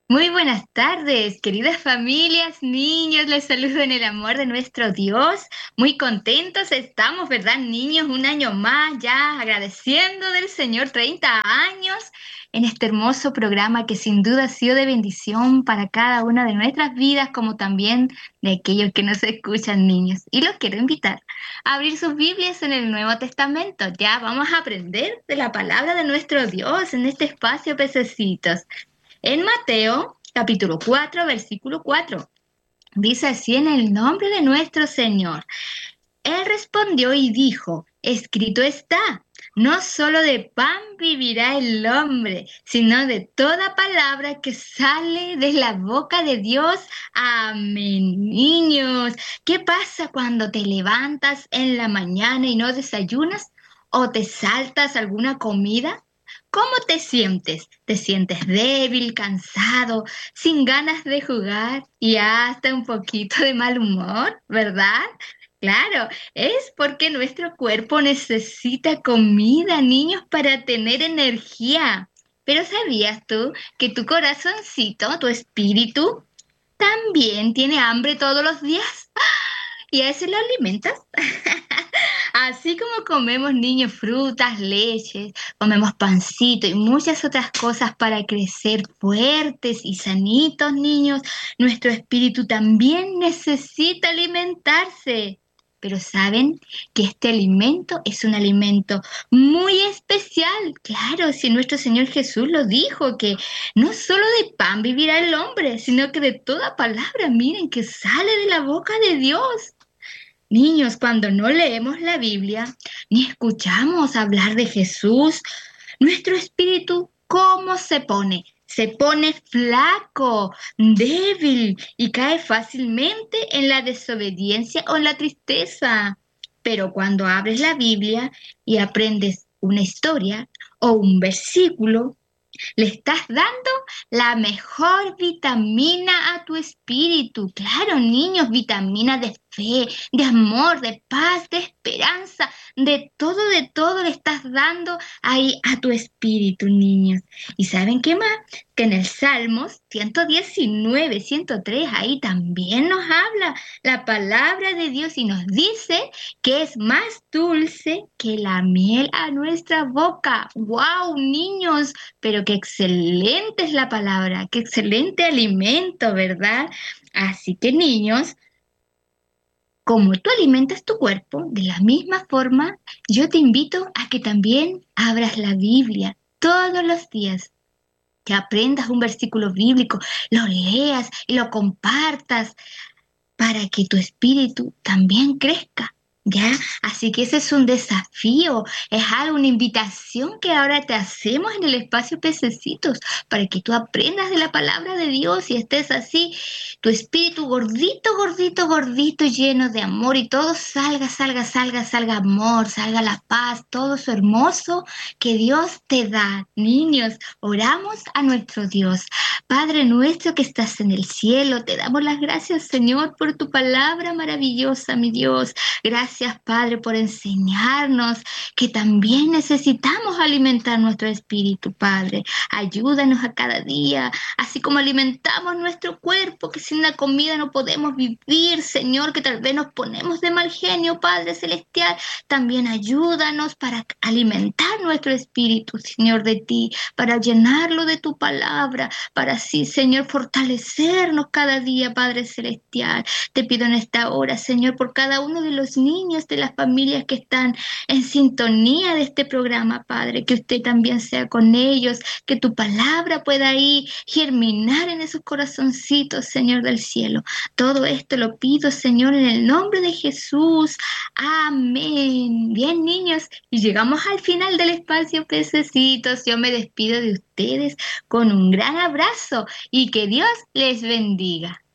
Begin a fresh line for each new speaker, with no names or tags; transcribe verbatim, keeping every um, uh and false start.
Muy buenas tardes, queridas familias, niños, les saludo en el amor de nuestro Dios. Muy contentos estamos, ¿verdad, niños? Un año más ya agradeciendo del Señor treinta años en este hermoso programa que sin duda ha sido de bendición para cada una de nuestras vidas, como también de aquellos que nos escuchan, niños. Y los quiero invitar a abrir sus Biblias en el Nuevo Testamento. Ya vamos a aprender de la palabra de nuestro Dios en este espacio, pececitos. En Mateo, capítulo cuatro, versículo cuatro, dice así en el nombre de nuestro Señor. Él respondió y dijo, escrito está, no solo de pan vivirá el hombre, sino de toda palabra que sale de la boca de Dios. Amén. Niños, ¿qué pasa cuando te levantas en la mañana y no desayunas? ¿O te saltas alguna comida? ¿Cómo te sientes? ¿Te sientes débil, cansado, sin ganas de jugar y hasta un poquito de mal humor, verdad? Claro, es porque nuestro cuerpo necesita comida, niños, para tener energía. Pero ¿sabías tú que tu corazoncito, tu espíritu, también tiene hambre todos los días? ¿Y a ese lo alimentas? Así como comemos niños frutas, leches, comemos pancito y muchas otras cosas para crecer fuertes y sanitos, niños, nuestro espíritu también necesita alimentarse. Pero saben que este alimento es un alimento muy especial. Claro, si nuestro Señor Jesús lo dijo, que no solo de pan vivirá el hombre, sino que de toda palabra, miren, que sale de la boca de Dios. Niños, cuando no leemos la Biblia ni escuchamos hablar de Jesús, nuestro espíritu, ¿cómo se pone? Se pone flaco, débil y cae fácilmente en la desobediencia o en la tristeza. Pero cuando abres la Biblia y aprendes una historia o un versículo, le estás dando la mejor vitamina a tu espíritu. Claro, niños, vitamina de fe, de amor, de paz, de esperanza, de todo, de todo le estás dando ahí a tu espíritu, niños. ¿Y saben qué más? Que en el Salmos ciento diecinueve, ciento tres, ahí también nos habla la palabra de Dios y nos dice que es más dulce que la miel a nuestra boca. ¡Wow, niños! Pero qué excelente es la palabra, qué excelente alimento, ¿verdad? Así que niños, como tú alimentas tu cuerpo, de la misma forma, yo te invito a que también abras la Biblia todos los días, que aprendas un versículo bíblico, lo leas y lo compartas para que tu espíritu también crezca. ¿Ya? Así que ese es un desafío, es algo, una invitación que ahora te hacemos en el espacio Pececitos, para que tú aprendas de la palabra de Dios y estés así, tu espíritu gordito, gordito, gordito, lleno de amor y todo salga, salga, salga, salga amor, salga la paz, todo eso hermoso que Dios te da. Niños, oramos a nuestro Dios. Padre nuestro que estás en el cielo, te damos las gracias, Señor, por tu palabra maravillosa, mi Dios. Gracias, Padre, por enseñarnos que también necesitamos alimentar nuestro espíritu, Padre. Ayúdanos a cada día, así como alimentamos nuestro cuerpo, que sin la comida no podemos vivir, Señor, que tal vez nos ponemos de mal genio, Padre Celestial. También ayúdanos para alimentar nuestro espíritu, Señor, de ti, para llenarlo de tu palabra, para así, Señor, fortalecernos cada día, Padre Celestial. Te pido en esta hora, Señor, por cada uno de los niños de las familias que están en sintonía de este programa, Padre, que usted también sea con ellos, que tu palabra pueda ahí germinar en esos corazoncitos, Señor del cielo. Todo esto lo pido, Señor, en el nombre de Jesús. Amén. Bien, niños, y llegamos al final del espacio Pececitos. Yo me despido de ustedes con un gran abrazo y que Dios les bendiga.